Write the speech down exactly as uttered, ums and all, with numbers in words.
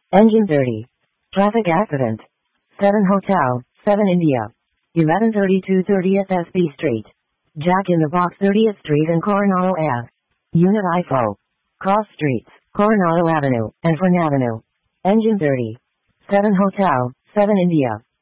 Engine thirty. Traffic accident. seven Hotel, seven India. eleven thirty-two thirtieth S B Street. Jack in the Box thirtieth Street and Coronado Ave. Unit I F O. Cross Streets, Coronado Avenue, and Fern Avenue. Engine thirty. seven Hotel, seven India.